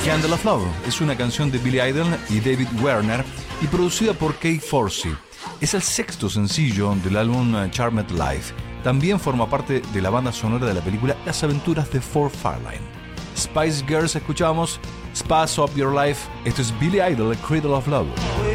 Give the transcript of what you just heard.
Candle of Love es una canción de Billy Idol y David Werner y producida por Kate Forsey. Es el sexto sencillo del álbum Charmed Life. También forma parte de la banda sonora de la película Las aventuras de Ford Fairlane. Spice Girls escuchamos Spice Up Your Life. Esto es Billy Idol, Cradle of Love.